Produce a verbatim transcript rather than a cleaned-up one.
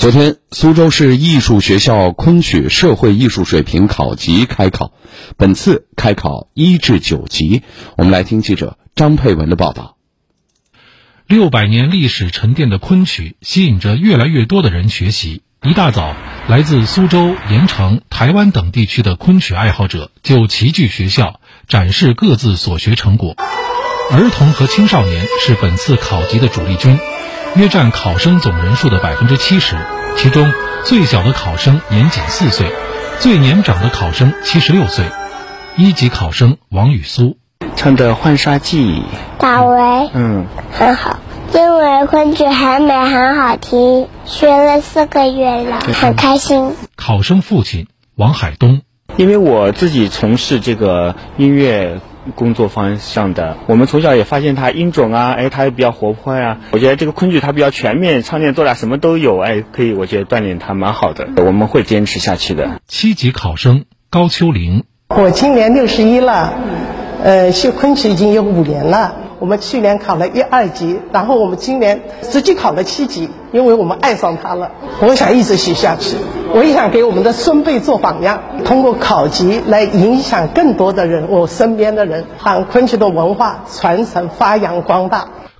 昨天，苏州市艺术学校昆曲社会艺术水平考级开考，本次开考一至九级。我们来听记者张佩文的报道。 六百年历史沉淀的昆曲吸引着越来越多的人学习。一大早，来自苏州、盐城、台湾等地区的昆曲爱好者就齐聚学校，展示各自所学成果。儿童和青少年是本次考级的主力军，约占考生总人数的百分之七十。其中，最小的考生年仅四岁，最年长的考生七十六岁。一级考生王雨苏唱的《浣纱记》， 大为，嗯，很好，因为昆曲很美很好听，学了四个月了，很开心。 考生父亲王海东， 因为我自己从事这个音乐工作方向的，我们从小也发现他音准啊，哎，他也比较活泼呀、啊。我觉得这个昆曲它比较全面，唱念做打什么都有，哎，可以，我觉得锻炼它蛮好的，我们会坚持下去的。 七级考生高秋玲， 我今年六十一了，呃，学昆曲已经有五年了。我们去年考了一二级，然后我们今年实际考了七级，因为我们爱上它了。我想一直学下去，我也想给我们的孙辈做榜样，通过考级来影响更多的人，我身边的人，让昆曲的文化传承发扬光大。